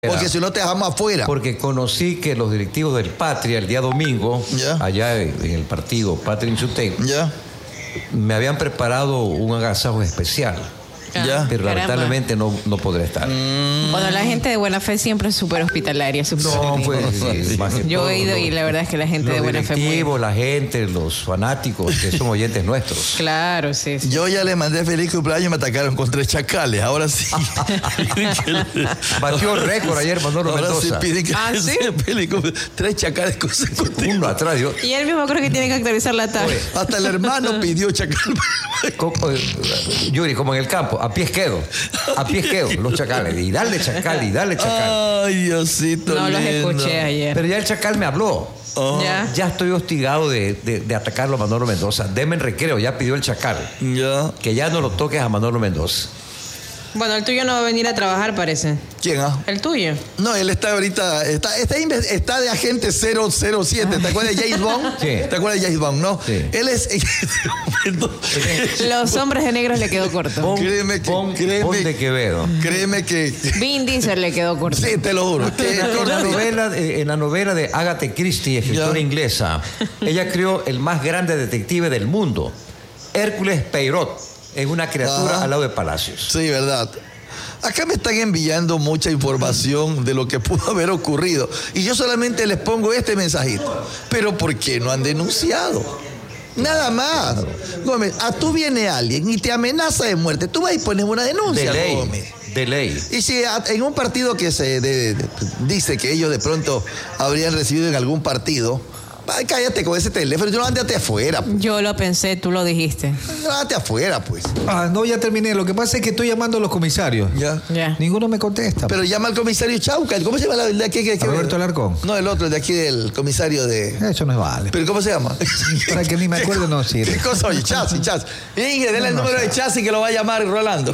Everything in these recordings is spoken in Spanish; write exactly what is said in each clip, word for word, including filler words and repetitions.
Porque si no te dejamos afuera. Porque conocí que los directivos del Patria el día domingo, yeah. allá en el partido Patria Insutec, yeah. me habían preparado un agasajo especial. Ya. Pero Caramba. lamentablemente no, no podré estar. Mm. Bueno, la gente de buena fe siempre es súper hospitalaria. Super no, pues, sí, más que yo todo, he ido los, y la verdad es que la gente de buena fe... Los directivos, muy... la gente, los fanáticos, que son oyentes nuestros. Claro, sí, sí. Yo ya le mandé feliz cumpleaños y me atacaron con tres chacales. Ahora sí. Batió récord ayer Manolo Ahora Mendoza. Sí piden que ¿Ah, sí? tres chacales consecutivos. Uno atrás. Yo... Y él mismo creo que tiene que actualizar la tabla. Hasta el hermano pidió chacal. Como, Yuri, como en el campo, a pies quedo. A pies quedo, los chacales. Y dale chacal, y dale chacal. Ay, Diosito No los lindo. escuché ayer. Pero ya el chacal me habló. Oh. Ya. Ya estoy hostigado de, de, de atacarlo a Manolo Mendoza. Deme en recreo, ya pidió el chacal. Ya. Que ya no lo toques a Manolo Mendoza. Bueno, el tuyo no va a venir a trabajar, parece. ¿Quién, ah? ¿El tuyo? No, él está ahorita, está, está, está de agente cero cero siete. ¿Te acuerdas de James Bond? Sí. ¿Te acuerdas de James Bond, no? Sí. Él es... Los hombres de negros le quedó corto. Pon, Créeme que- pon, créeme- pon de Quevedo. Créeme que... Vin Diesel le quedó corto. Sí, te lo juro. Que En la, en la cortito. novela, eh, en la novela de Agatha Christie, escritora Ya. inglesa, ella creó el más grande detective del mundo, Hércules Poirot, es una criatura Ajá. al lado de Palacios. Sí, verdad. Acá me están enviando mucha información de lo que pudo haber ocurrido. Y yo solamente les pongo este mensajito. Pero ¿por qué no han denunciado? Nada más. Gómez, a tú viene alguien y te amenaza de muerte. Tú vas y pones una denuncia, De ley, Gómez. de ley. Y si a- en un partido que se de- de- dice que ellos de pronto habrían recibido en algún partido, ay, cállate con ese teléfono, no andate afuera. Pues. Yo lo pensé, tú lo dijiste. No andate afuera, pues. Ah, no, ya terminé. Lo que pasa es que estoy llamando a los comisarios. Ya. Ya. Ninguno me contesta. Pero llama al comisario Chauca. ¿Cómo se llama la de aquí? Que- que- Roberto Alarcón. No, el otro, el de aquí del comisario de... Eso no es vale. ¿Pero cómo se llama? Para que ni me acuerdo no sirve. ¿Qué cosa? Oye, Chasi, Chasi. Inge, denle el No, no número sé. de Chasi que lo va a llamar Rolando.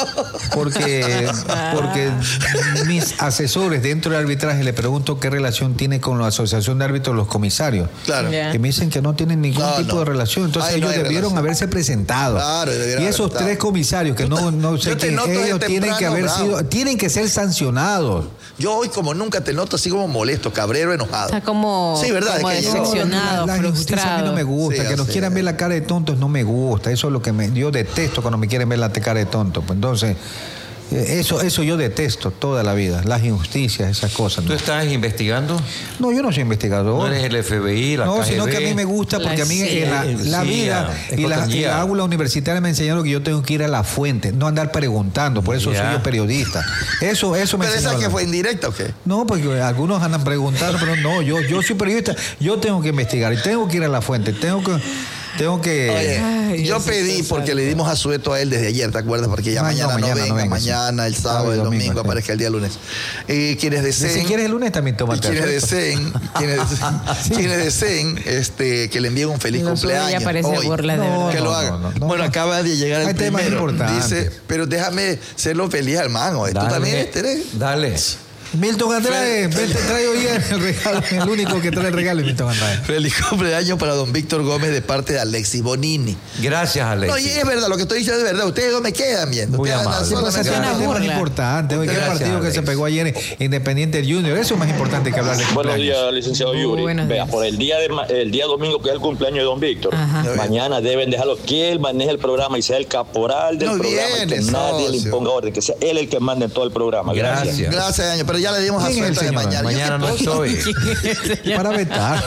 Porque, porque mis asesores dentro del arbitraje le pregunto qué relación tiene con la asociación de árbitros los comisarios. Claro. Ya. Y me dicen que no tienen ningún No, tipo no. de relación. Entonces Ay, no ellos hay debieron relación. haberse presentado. Claro, debieron y haber esos estado. tres comisarios que no, no sé Yo te quién, noto desde ellos tienen que temprano, haber bravo. sido, tienen que ser sancionados. Yo hoy como nunca te noto así como molesto, cabrero, enojado. Está como, Sí, ¿verdad? como Es que yo- decepcionado, La, la injusticia a mí no me frustrado. gusta. Sí, que nos sí. quieran ver la cara de tontos no me gusta. Eso es lo que me, yo detesto cuando me quieren ver la cara de tonto. Pues entonces, eh, eso, eso yo detesto toda la vida. Las injusticias, esas cosas. ¿Tú No, estás investigando? no yo no soy investigador. No eres el F B I, la No, K G B. sino que a mí me gusta La porque a mí C I A. en la, El la C I A, vida y la, y Escotilla. la aula universitaria me enseñaron que yo tengo que ir a la fuente, no andar preguntando. Por eso Ya. soy yo periodista. Eso, eso me ¿Pero esa enseñaron. que fue indirecta o qué? No, porque algunos andan preguntando, pero no, yo, yo soy periodista, yo tengo que investigar y tengo que ir a la fuente, tengo que, tengo que. Oye, Ay, yo Dios pedí santo. porque le dimos asueto a él desde ayer, ¿te acuerdas? Porque ya Ay, mañana no, mañana venga, no venga, sí. mañana, el sábado, Sábado y el domingo, domingo, sí. aparezca el día lunes. Eh, quienes deseen... Si quieres el lunes también Y tómate. quienes asueto. deseen, quienes deseen, quienes deseen este, que le envíen un feliz Lo suyo cumpleaños. ya parece hoy. burla, de No, verdad. Que lo no, haga. no, no, no, bueno, no. acaba de llegar el Hay temas primero. importantes. Dice, pero déjame serlo feliz al mango. Tú Dale, también eres. Dale. Milton Andrade, vente, trae hoy el regalo, el único que trae el regalo es Milton Andrade. Feliz cumpleaños para don Víctor Gómez de parte de Alexis Bonini. Gracias, Alex. No, y es verdad, lo que estoy diciendo es verdad. Ustedes no me quedan viendo. Muy Ustedes andan amable. Sí, pues solamente- ese una es el tema burla. importante. Hoy, ¿qué Gracias, partido que Alex. se pegó ayer Independiente Junior? Eso es más importante que hablar de Buenos cumpleaños. días, licenciado Yuri. Buenos Vea, días. por el día de ma- el día domingo que es el cumpleaños de don Víctor, Ajá. mañana deben dejarlo que él maneje el programa y sea el caporal del No programa, y viene, que nadie le socio. imponga orden, que sea él el que mande en todo el programa. Gracias. Gracias. Gracias, Año. Pero ya le dimos ¿Quién es el asueto de señor? mañana. Mañana no estoy. Para vetar.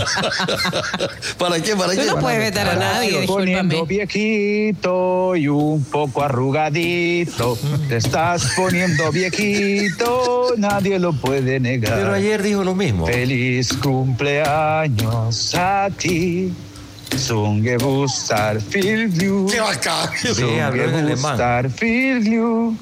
¿Para qué? ¿Para Tú qué? no puedes vetar a nadie, Poniendo discúlpame. viejito y un poco arrugadito. Te estás poniendo viejito, nadie lo puede negar. Pero ayer dijo lo mismo. Feliz cumpleaños a ti. Sungebustar Filvju. ¡Qué bacán! Sí, habló en alemán. Sungebustar Filvju.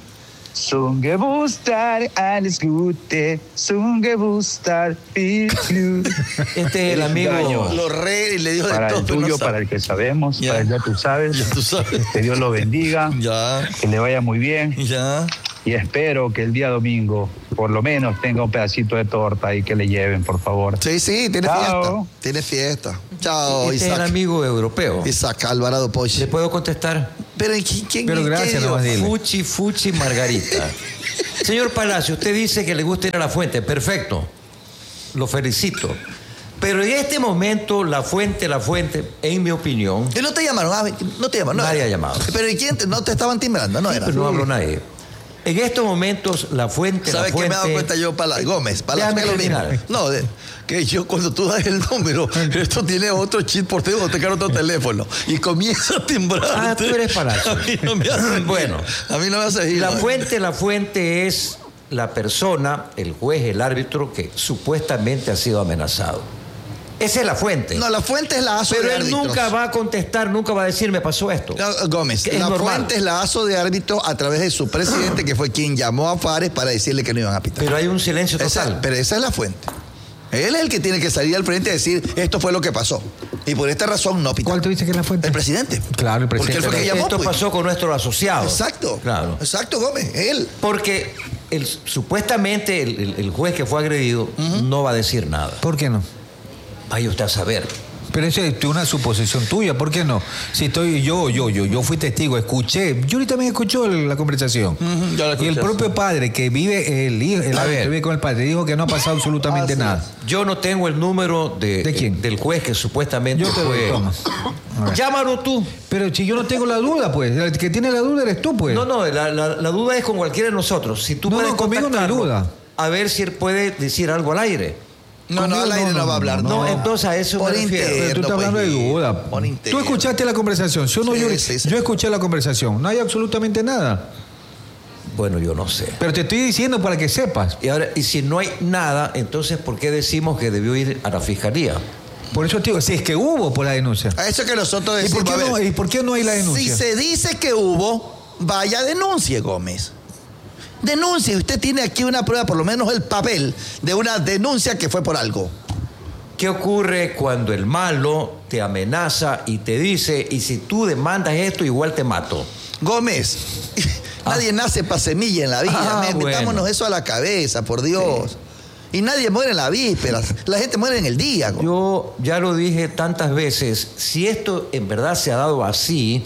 Sungebustar alles Gute. Sungebustar Filvju. Este es el amigo. Lo re y le dijo de Para todo. el pero no tuyo, sabe. para el que sabemos, Ya. para el ya tú sabes. Ya tú sabes. Que Dios lo bendiga, Ya, que le vaya muy bien ya. y espero que el día domingo por lo menos tenga un pedacito de torta y que le lleven, por favor. Sí, sí, tiene Chao. fiesta. Tiene fiesta. Chao, Este es el Isaac. amigo europeo. Isaac Alvarado ¿Le Poche. puedo contestar? Pero ¿quién, quién Pero qué gracias, dio? nomás dile. Fuchi, Fuchi, Margarita. Señor Palacio, usted dice que le gusta ir a la fuente. Perfecto. Lo felicito. Pero en este momento, la fuente, la fuente, en mi opinión... ¿Y no te llamaron? Ah, no te llamaron. No nadie era. ha llamado. Pero ¿y quién? Te, no te estaban timbrando, no Sí, era. pero no habló nadie. En estos momentos, la fuente, la ¿Sabes fuente... qué me he dado cuenta yo, Pala, Gómez? Pala, Déjame es lo mismo. terminar. No, de, que yo cuando tú das el número, esto tiene otro chip por teléfono, te carga otro teléfono y comienza a timbrar. Ah, tú eres Palacio. A mí no me hace Bueno. A mí no me hace ir. La fuente, la fuente es la persona, el juez, el árbitro, que supuestamente ha sido amenazado. Esa es la fuente. No, la fuente es la ASO Pero de él árbitros. nunca va a contestar, nunca va a decir, me pasó esto. No, Gómez, Es la normal. fuente es la ASO de árbitros a través de su presidente, que fue quien llamó a Fares para decirle que no iban a pitar. Pero hay un silencio Esa- total. pero esa es la fuente. Él es el que tiene que salir al frente y decir, esto fue lo que pasó. Y por esta razón no pitó. ¿Cuál tú dices que es la fuente? El presidente. Claro, el Porque presidente. él fue el que llamó, Esto pues. pasó con nuestro asociado. Exacto. Claro. Exacto, Gómez. Él. Porque el- supuestamente el, el- el juez que fue agredido no va a decir nada. ¿Por qué no? Vaya usted a saber. Pero eso es una suposición tuya, ¿por qué no? Si estoy yo, yo, yo, yo fui testigo, escuché, Yuri también escuchó la conversación. Ujú, yo la y el escuché. propio padre que vive, el hijo, el A árbitro ver. que vive con el padre, dijo que no ha pasado absolutamente Así nada. Yo no tengo el número de, ¿De quién? del juez que supuestamente Yo te doy, fue. toma. A ver. Llámalo tú. Pero si yo no tengo la duda, pues, el que tiene la duda eres tú, pues. No, no, la, la- la duda es con cualquiera de nosotros. Si tú No, puedes no, conmigo no hay contactarlo, duda. A ver si él puede decir algo al aire. No, no, Conmigo al aire no, no, no, va a hablar. no, No, No, entonces a eso Por me refiero. interno. Pero tú estás pues, hablando de Guido. duda. Por Tú interno. escuchaste la conversación, ¿sí o no, Sí, Yuri? sí, sí. Yo escuché la conversación, no hay absolutamente nada. Bueno, yo no sé. Pero te estoy diciendo para que sepas. Y ahora, y si no hay nada, entonces ¿por qué decimos que debió ir a la fiscalía? Por eso te digo, si es que hubo por la denuncia. A eso que nosotros ¿Y decimos. por, qué a no, ver, ¿Y por qué no hay la si denuncia? se dice que hubo, vaya denuncie, Gómez. Denuncie. Usted tiene aquí una prueba, por lo menos el papel, de una denuncia que fue por algo. ¿Qué ocurre cuando el malo te amenaza y te dice, y si tú demandas esto, igual te mato? Gómez, nadie nace para semilla en la vida. Ah, Me- Metámonos bueno. eso a la cabeza, por Dios. Y nadie muere en la víspera. La gente muere en el día. Gómez. Yo ya lo dije tantas veces, si esto en verdad se ha dado así,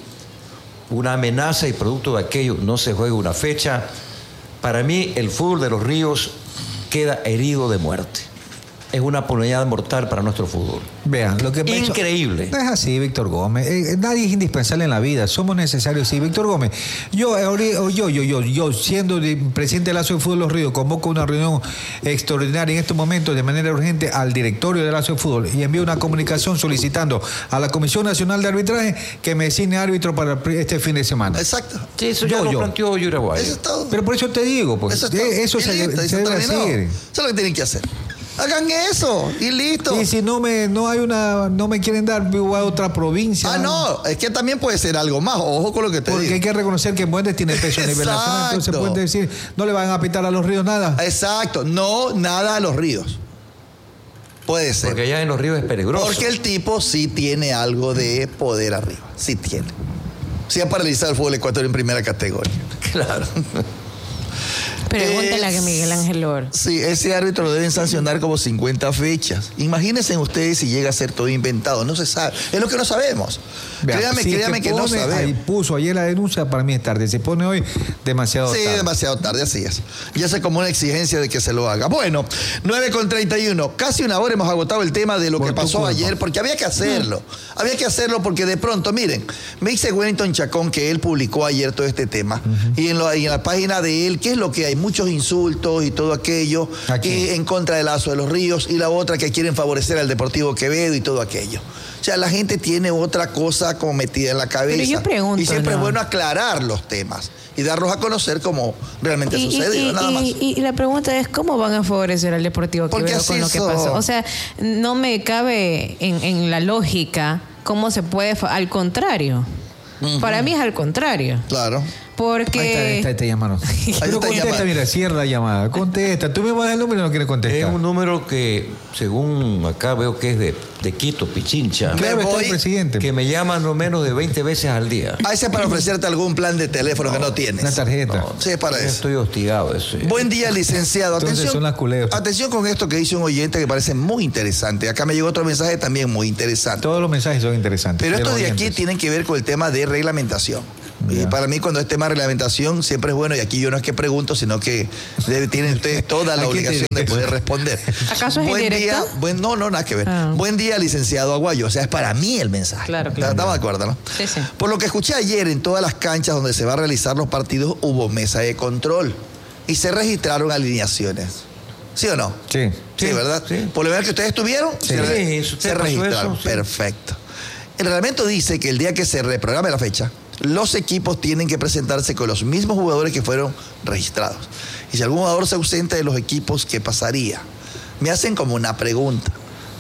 una amenaza y producto de aquello no se juega una fecha, para mí el fútbol de los Ríos queda herido de muerte. Es una oportunidad mortal para nuestro fútbol. Vean, lo que pienso- Increíble. No es así, Víctor Gómez. Eh, eh, nadie es indispensable en la vida. Somos necesarios, sí. Víctor Gómez, yo, eh, ahori- o yo, yo, yo, yo, siendo de- presidente de la Asociación de Fútbol de los Ríos, convoco una reunión extraordinaria en estos momentos de manera urgente al directorio de la Asociación de Fútbol y envío una comunicación solicitando a la Comisión Nacional de Arbitraje que me designe árbitro para este fin de semana. Exacto. Sí, eso ya Yo, lo yo. planteó Yuraguay. Eso es todo. Pero por eso te digo, pues, Eso es todo. eh, eso Y se, listo, y se debe terminó. hacer. Eso es lo que tienen que hacer. Hagan eso y listo. Y si no me, no hay una, no me quieren dar, vivo a otra provincia. Ah, no, es que también puede ser algo más. Ojo con lo que te Porque hay digo. que reconocer que Buendes tiene peso a nivel nacional, entonces Exacto. pueden decir, no le van a pitar a los ríos nada. Exacto. No, nada a los ríos. Puede ser. Porque allá en los Ríos es peligroso. Porque el tipo sí tiene algo de poder arriba. Sí tiene. Sí ha paralizado el fútbol ecuatoriano en primera categoría. Claro. Pregúntale a Es- Miguel Ángel Or. Sí, ese árbitro lo deben sancionar como cincuenta fechas. Imagínense ustedes si llega a ser todo inventado. No se sabe. Es lo que no sabemos. Vean, créame, si créame te que no pone- Ahí sabemos. puso ayer la denuncia, para mí es tarde. Se pone hoy demasiado Sí, tarde. demasiado tarde, así es. Ya sé como una exigencia de que se lo haga. Bueno, nueve con treinta y uno. Casi una hora hemos agotado el tema de lo Por que tu pasó culpa. ayer, porque había que hacerlo. Había que hacerlo porque de pronto, miren, me dice Wellington Chacón que él publicó ayer todo este tema. Y en, lo- y en la página de él, ¿qué es lo que hay? Muchos insultos y todo aquello. ¿A quién? Y en contra del Lazo de los Ríos. Y la otra que quieren favorecer al Deportivo Quevedo y todo aquello. O sea, la gente tiene otra cosa como metida en la cabeza. yo pregunto, y siempre ¿no? es bueno aclarar los temas y darlos a conocer como realmente Y, y- sucedió, y- nada más. y- y la pregunta es, ¿cómo van a favorecer al Deportivo Porque Quevedo así con lo que son. pasó? O sea, no me cabe en, en la lógica cómo se puede... fa- Al contrario. Para mí es al contrario. Claro. Porque... Ahí está, ahí está, te llamaron. Pero está contesta, llamando. mira, cierra la llamada. Contesta. Tú me vas a dar el número y no quieres Es contestar. un número que, según acá veo que es de, de Quito, Pichincha, Claro, Me está voy- el presidente. que me llama no menos de veinte veces al día. A ese es para ofrecerte algún plan de teléfono que no tienes. Una tarjeta. Sí, es para Yo eso. estoy hostigado de eso. Buen día, licenciado. Entonces Atención, son las culebras. atención con esto que dice un oyente que parece muy interesante. Acá me llegó otro mensaje también muy interesante. Todos los mensajes son interesantes. Pero de estos los de aquí oyentes. tienen que ver con el tema de reglamentación. Y Ya. para mí, cuando es tema de reglamentación, siempre es bueno, y aquí yo no es que pregunto, sino que debe- tienen ustedes toda la Aquí obligación te- de poder responder. ¿Acaso es Buen indirecto? día, buen, no, no, nada que ver. Ah. Buen día, licenciado Aguayo. O sea, es para mí el mensaje. Claro, claro. Estamos de acuerdo, ¿no? Sí, sí. Por lo que escuché ayer, en todas las canchas donde se va a realizar los partidos, hubo mesa de control y se registraron alineaciones. ¿Sí o no? Sí. Sí, Sí, ¿verdad? sí. Por lo menos que ustedes estuvieron, Sí. se, re- Sí, usted se pasó registraron. eso, sí. Perfecto. El reglamento dice que el día que se reprograme la fecha, los equipos tienen que presentarse con los mismos jugadores que fueron registrados. Y si algún jugador se ausenta de los equipos, ¿qué pasaría? Me hacen como una pregunta.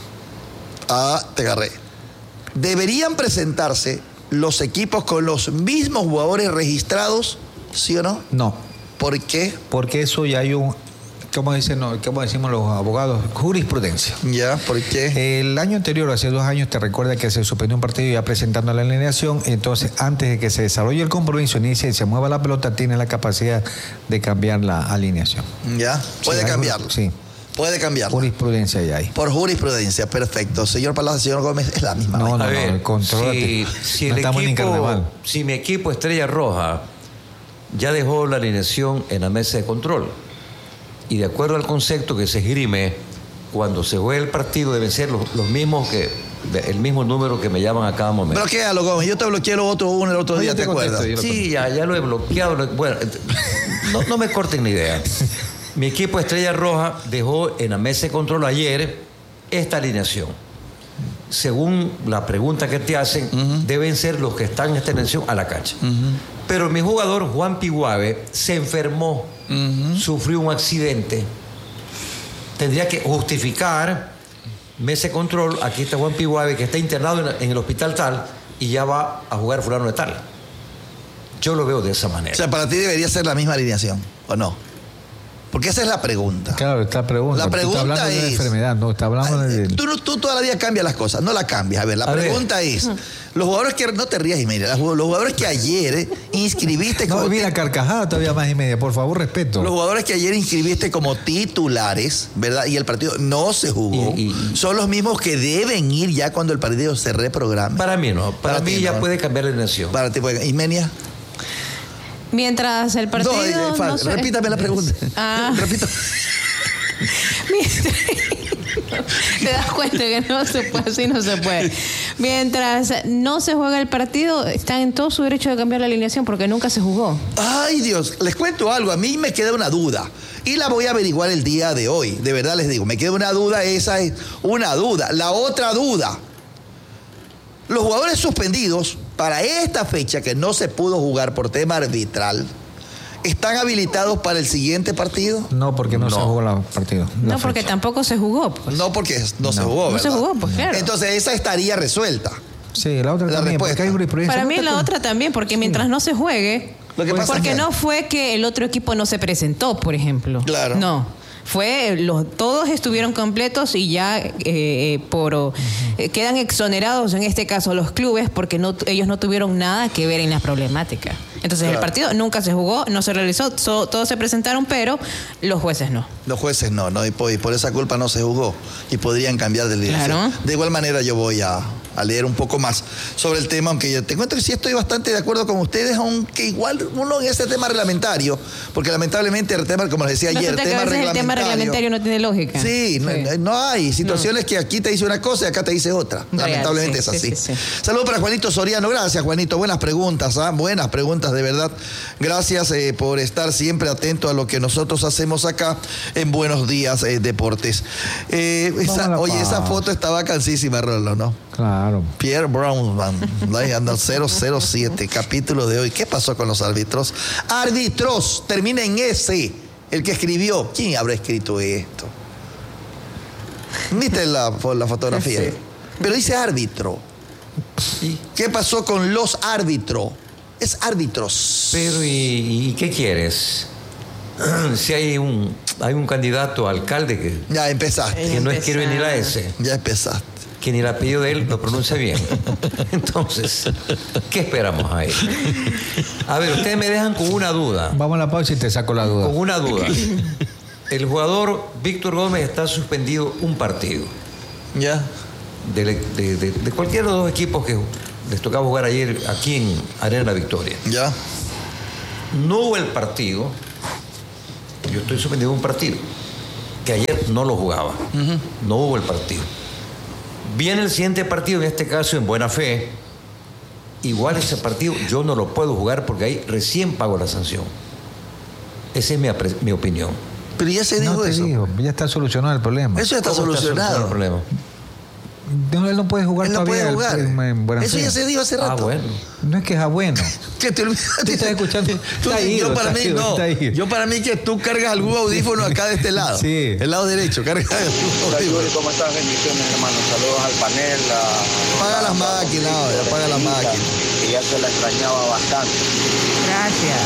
Ah, te agarré. ¿Deberían presentarse los equipos con los mismos jugadores registrados, sí o no? No, ¿Por qué? porque eso ya hay un, ¿cómo dicen, no, cómo decimos los abogados? Jurisprudencia. ¿Ya? ¿Por qué? El año anterior, hace dos años, te recuerda que se suspendió un partido ya presentando la alineación. Entonces, antes de que se desarrolle el compromiso, inicie y se mueva la pelota, tiene la capacidad de cambiar la alineación. ¿Ya? Puede Sí, hay cambiarlo. jur- Sí, Puede cambiarlo. jurisprudencia ya hay. Por jurisprudencia, perfecto. Señor Palacio, señor Gómez, es la misma. No, vaina. no, A ver, contrólate. si, si No el estamos ni en equipo, carnaval. si mi equipo Estrella Roja ya dejó la alineación en la mesa de control y de acuerdo al concepto que se esgrime, cuando se juegue el partido deben ser los, los mismos que el mismo número que me llaman a cada momento. Bloquealo, Gómez. Yo te bloqueé lo otro uno el otro No, día, yo ¿te te contesto, acuerdas? yo- Sí, ya, ya lo he bloqueado. lo- Bueno, no, no me corten la idea. Mi equipo Estrella Roja dejó en la mesa de control ayer esta alineación. Según la pregunta que te hacen, deben ser los que están en esta alineación a la cancha. Pero mi jugador, Juan Piguave, se enfermó, sufrió un accidente. Tendría que justificar mesa de control. Aquí está Juan Piguave, que está internado en, en el hospital tal y ya va a jugar fulano de tal. Yo lo veo de esa manera. O sea, para ti debería ser la misma alineación, ¿o no? Porque esa es la pregunta. Claro, esta pregunta. La Tú pregunta estás hablando de una es- enfermedad, no, está hablando de... Tú, no- tú toda la vida cambias las cosas, no la cambias. A ver, la A ver. pregunta es, los jugadores que... No te rías, Imedia. Los jugadores que ayer inscribiste No, como... mira, carcajada todavía más y media, por favor, respeto. Los jugadores que ayer inscribiste como titulares, ¿verdad? Y el partido no se jugó. Y- y- son los mismos que deben ir ya cuando el partido se reprograme. Para mí no, para, Para mí ti ya no. puede cambiar la alineación. Para ti, pues, Imenia. Mientras el partido. No, eh, fal- no se- repítame la pregunta. Ah. Repito. Te das cuenta que no se puede, así no se puede. Mientras no se juega el partido, están en todo su derecho de cambiar la alineación porque nunca se jugó. Ay, Dios, les cuento algo. A mí me queda una duda. Y la voy a averiguar el día de hoy. De verdad les digo, me queda una duda. Esa es una duda. La otra duda. Los jugadores suspendidos para esta fecha que no se pudo jugar por tema arbitral, ¿están habilitados para el siguiente partido? No, porque no, se No. jugó la partido. la No, porque fecha. tampoco se jugó. Pues. No, porque no, se jugó, No se ¿verdad? jugó, pues claro. Entonces esa estaría resuelta. Sí, la otra La también, respuesta. porque hay jurisprudencia. Para No mí te la con- otra también, porque mientras no se juegue, Lo que pasa porque es que- no fue que el otro equipo no se presentó, por ejemplo. Claro. No. Fue, los, todos estuvieron completos y ya eh, eh, por uh, eh, quedan exonerados en este caso los clubes porque no, ellos no tuvieron nada que ver en la problemática. Entonces el Claro. partido nunca se jugó, no se realizó, so- todos se presentaron, pero los jueces no. Los jueces no, no y por, y por esa culpa no se jugó y podrían cambiar de dirección. Claro. De igual manera yo voy a, a leer un poco más sobre el tema, aunque yo te cuento que sí estoy bastante de acuerdo con ustedes, aunque igual uno en ese tema reglamentario, porque lamentablemente el tema, como les decía ¿No ayer, resulta que tema a veces el tema reglamentario no tiene lógica? Sí, no, no hay situaciones que aquí te dice una cosa y acá te dice otra. Real, Lamentablemente sí, es así. sí, sí, sí. Saludos para Juanito Soriano. Gracias, Juanito. Buenas preguntas, ¿ah? Buenas preguntas, de verdad. Gracias eh, por estar siempre atento a lo que nosotros hacemos acá en Buenos Días eh, Deportes. Eh, esa- Vamos a la oye, esa pausa. foto estaba cansísima, Rolo, ¿no? Claro. Pierre Brownman, cero cero siete, capítulo de hoy. ¿Qué pasó con los árbitros? Árbitros, termina en ese, el que escribió. ¿Quién habrá escrito esto? ¿Viste la, la fotografía? Sí. Pero dice árbitro. ¿Qué pasó con los árbitros? Es árbitros. Pero ¿y, y qué quieres? Si hay un hay un candidato a alcalde que, Ya empezaste, que no Empezar. escribe ni la S, ya empezaste. que ni el apellido de él lo pronuncia bien. Entonces, ¿qué esperamos ahí? A ver, ustedes me dejan con una duda. Vamos a la pausa y te saco la duda. Con una duda. El jugador Víctor Gómez está suspendido un partido. Ya. De, de, de- de cualquiera de los dos equipos que les tocaba jugar ayer aquí en Arena La Victoria. Ya. No hubo el partido. Yo estoy suspendido de un partido que ayer no lo jugaba. Uh-huh. No hubo el partido. Viene el siguiente partido, en este caso en Buena Fe. Igual ese partido yo no lo puedo jugar porque ahí recién pago la sanción. Esa es mi, mi opinión. Pero ya se dijo no te eso. Digo, ya está solucionado el problema. Eso ya está ¿Cómo solucionado. Está solucionado el problema? No, él no puede jugar él no todavía. puede jugar. El, en Buena Eso Fe. ya se dijo hace rato. Ah, bueno. No es que es ah, bueno. Que te olvidaste. Tú estás escuchando. Tú, Está ido, yo para está mí ido, no. está ido. Yo para mí que tú cargas algún audífono acá de este lado. Sí. El lado derecho. Cargas algún audífono. ¿Cómo estás? Bendiciones, hermano. Saludos al panel. A... Apaga las máquinas, oye, apaga las máquinas. Que ya se la extrañaba bastante. Gracias.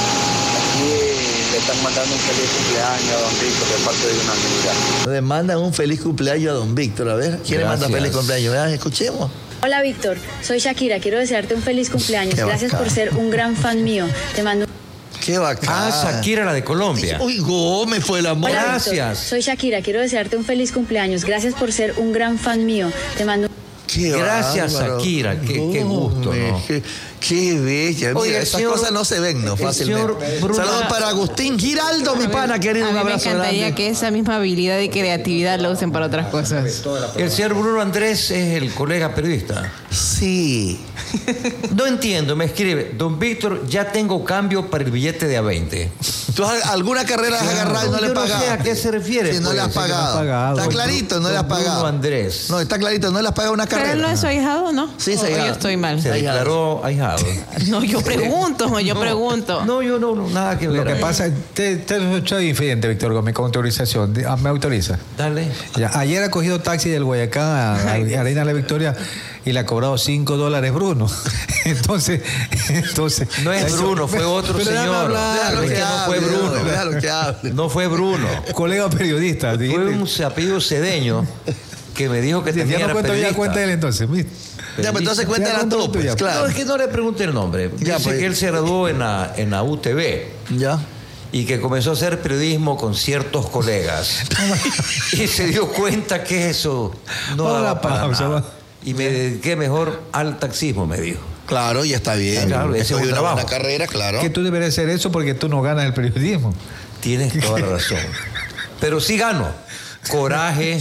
Aquí le están mandando un feliz cumpleaños a don Víctor de parte de una amiga. Le mandan un feliz cumpleaños a don Víctor. A ver, ¿quién le manda Gracias. feliz cumpleaños? Vean, escuchemos. Hola Víctor, soy Shakira, quiero desearte un feliz cumpleaños. Qué Gracias bacán. por ser un gran fan mío. Te mando Qué bacán. Ah, Shakira, la de Colombia. Uy, Gómez fue el amor. Hola, Gracias. Víctor, soy Shakira, quiero desearte un feliz cumpleaños. Gracias por ser un gran fan mío. Te mando Qué Gracias, bárbaro. Shakira. Qué, qué gusto, Gómez, ¿no? Qué, qué bella. Oye, Mira, el esas señor- cosas no se ven, ¿no? el Fácilmente. señor Bruno- Saludos para Agustín Giraldo, mi pana, querido. A Un mí me abrazo encantaría grande. que esa misma habilidad y creatividad la usen para otras cosas. El señor Bruno Andrés es el colega periodista. Sí. No entiendo, me escribe, don Víctor, ya tengo cambio para el billete de A veinte. ¿Tú has- alguna carrera has agarrado y no Yo le has no sé pagado? a qué se refiere, Sí, no pues. le has Sí, que no has pagado. pagado. Está clarito, no le has Don Bruno pagado. Andrés. No, está clarito, no le has pagado una Pero carrera. él no es su ahijado, ¿no? Sí, ¿O se yo estoy mal. Se declaró ahijado. No, yo pregunto, yo pregunto. No, yo no, no, nada que ver. Lo que pasa, te, te soy infidente, Víctor Gómez, con autorización. Ah, ¿me autoriza? Dale. Ya, ayer ha cogido taxi del Guayacán a, a Arena La Victoria y le ha cobrado cinco dólares Bruno. Entonces, entonces. No es Bruno, fue otro Pero déjame señor. hablar, Déjalo Es que que no fue hable, Bruno. déjalo que hable. No fue Bruno. Colega periodista. Fue dijiste. un apellido cedeño que me dijo que Ya tenía no era cuento ya periodista. cuenta él entonces. mira. Ya, pero entonces Ya cuéntala cuéntalo tú, tú pues, ya. No, claro. es que no le pregunte el nombre. Ya, Dice pues. que él se graduó en la, en la U T V Ya. y que comenzó a hacer periodismo con ciertos colegas. Y se dio cuenta que eso no Vamos a daba la para pausa, nada. va. Y me dediqué mejor al taxismo, me dijo. Claro, ya está bien. Claro, ese es Escogí un una trabajo. buena carrera, claro. Que tú deberías hacer eso porque tú no ganas el periodismo. Tienes toda la razón. Pero sí gano. Coraje,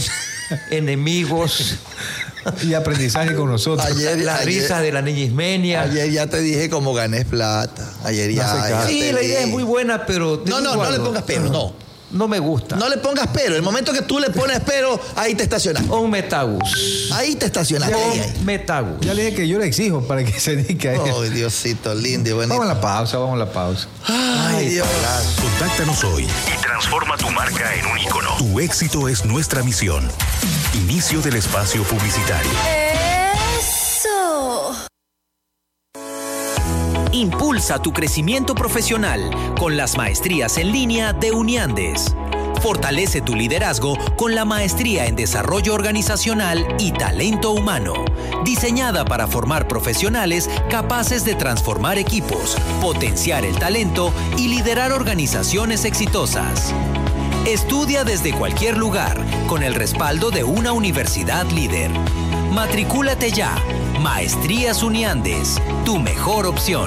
enemigos, Y aprendizaje con nosotros. Ayer, las ayer- risas de la niña Ismenia. Ayer ya te dije cómo gané plata. Ayer No ya. hace ya caso. Sí, te la idea dije. es muy buena, pero... te No, no, digo no le algo. pongas pero, no. No me gusta. No le pongas pero. El momento que tú le pones pero, ahí te estacionas. O un metagus. Ahí te estacionas. O Ahí, ahí. un metagus. Ya le dije que yo le exijo para que se dedique a eso. Ay, Diosito lindo y bonito. Vamos a la pausa, vamos a la pausa. Ay, Dios. Contáctanos hoy y transforma tu marca en un ícono. Tu éxito es nuestra misión. Inicio del espacio publicitario. Eso. Impulsa tu crecimiento profesional con las maestrías en línea de Uniandes. Fortalece tu liderazgo con la maestría en desarrollo organizacional y talento humano, diseñada para formar profesionales capaces de transformar equipos, potenciar el talento y liderar organizaciones exitosas. Estudia desde cualquier lugar con el respaldo de una universidad líder. Matricúlate ya. Maestrías Uniandes, tu mejor opción.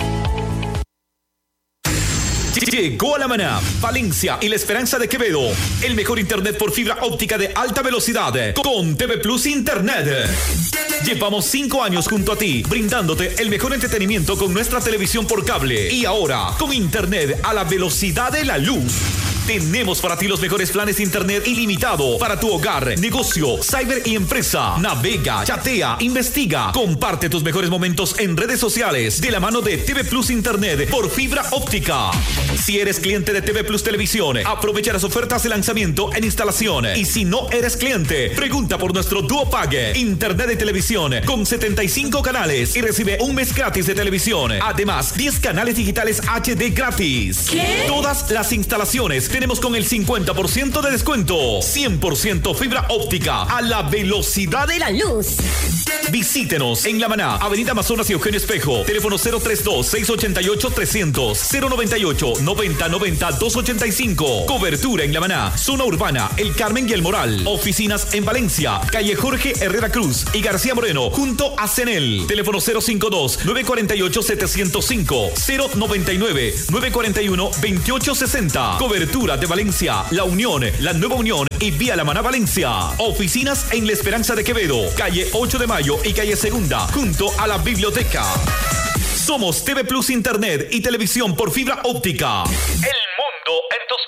Llegó a La Maná, Valencia y La Esperanza de Quevedo. El mejor internet por fibra óptica de alta velocidad con T V Plus Internet. Llevamos cinco años junto a ti, brindándote el mejor entretenimiento con nuestra televisión por cable. Y ahora, con internet a la velocidad de la luz. Tenemos para ti los mejores planes de internet ilimitado para tu hogar, negocio, cyber y empresa. Navega, chatea, investiga, comparte tus mejores momentos en redes sociales de la mano de T V Plus Internet por fibra óptica. Si eres cliente de T V Plus Televisión, aprovecha las ofertas de lanzamiento en instalación. Y si no eres cliente, pregunta por nuestro Duo Pague, Internet de televisión con setenta y cinco canales y recibe un mes gratis de televisión. Además, diez canales digitales H D gratis. ¿Qué? Todas las instalaciones de tenemos con el cincuenta por ciento de descuento. cien por ciento fibra óptica a la velocidad de la luz. Visítenos en La Maná, Avenida Amazonas y Eugenio Espejo. Teléfono cero treinta y dos, seiscientos ochenta y ocho, trescientos, cero noventa y ocho, noventa noventa, doscientos ochenta y cinco. Cobertura en La Maná, zona urbana, El Carmen y El Moral. Oficinas en Valencia, calle Jorge Herrera Cruz y García Moreno, junto a Cenel. Teléfono cero cincuenta y dos, novecientos cuarenta y ocho, setecientos cinco, cero noventa y nueve, novecientos cuarenta y uno, veintiocho sesenta. Cobertura de Valencia, La Unión, La Nueva Unión y Vía La Maná Valencia. Oficinas en La Esperanza de Quevedo, calle ocho de mayo y calle Segunda, junto a la biblioteca. Somos T V Plus Internet y televisión por fibra óptica. El mundo en tus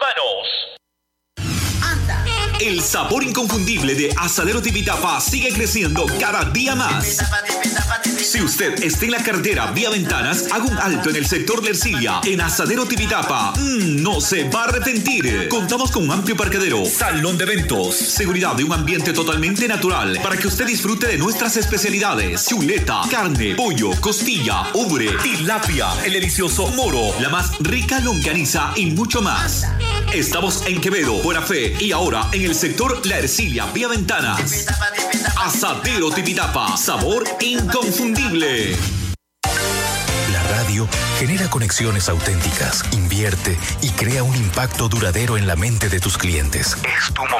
manos. El sabor inconfundible de Asadero Tipitapa sigue creciendo cada día más. Si usted está en la carretera vía Ventanas, haga un alto en el sector de Ercilia, en Asadero Tipitapa. Mm, no se va a arrepentir. Contamos con un amplio parqueadero, salón de eventos, seguridad y un ambiente totalmente natural para que usted disfrute de nuestras especialidades: chuleta, carne, pollo, costilla, ubre, tilapia, el delicioso moro, la más rica longaniza y mucho más. Estamos en Quevedo, Buena Fe y ahora en el sector La Ercilia vía Ventanas. Asadero Tipitapa, sabor inconfundible. La radio genera conexiones auténticas, invierte y crea un impacto duradero en la mente de tus clientes. Es tu momento.